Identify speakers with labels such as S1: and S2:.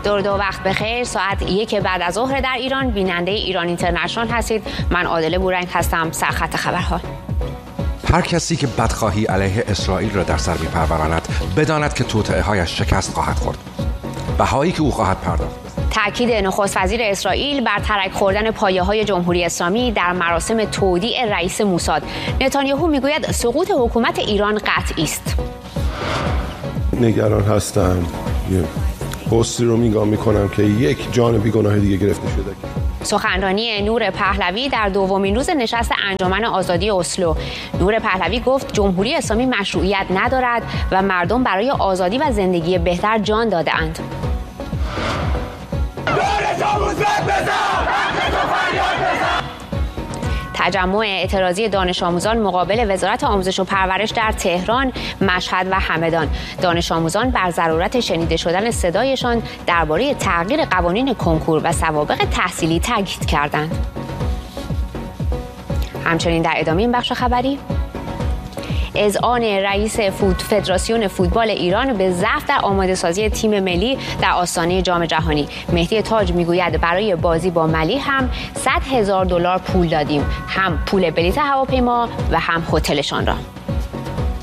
S1: درود و وقت بخیر. ساعت 1 بعد از ظهر در ایران بیننده ایران اینترنشنال هستید. من عادله بورنگ هستم. سرخط خبرها.
S2: هر کسی که بدخواهی علیه اسرائیل را در سر می‌پروراند بداند که توطئه‌هایش شکست خواهد خورد. بهایی که او خواهد پرداخت.
S1: تأکید نخست وزیر اسرائیل بر ترک خوردن پایه‌های جمهوری اسلامی در مراسم تودیع رئیس موساد. نتانیاهو میگوید سقوط حکومت ایران قطعی است.
S3: نگران هستم. پستی رو نگاه می‌کنم که یک جان بیگناه دیگه گرفته شده.
S1: سخنرانی نور پهلوی در دومین روز نشست انجمن آزادی اسلو. نور پهلوی گفت جمهوری اسلامی مشروعیت ندارد و مردم برای آزادی و زندگی بهتر جان داده‌اند. تجمع اعتراضی دانش آموزان مقابل وزارت آموزش و پرورش در تهران، مشهد و همدان. دانش آموزان بر ضرورت شنیده شدن صدایشان درباره تغییر قوانین کنکور و سوابق تحصیلی تاکید کردند. همچنین در ادامه این بخش خبری، اذعان رئیس فدراسیون فوتبال ایران به ضعف در آماده سازی تیم ملی در آستانه جام جهانی. مهدی تاج میگوید برای بازی با ملی هم $100,000 پول دادیم، هم پول بلیط هواپیما و هم هتلشان را.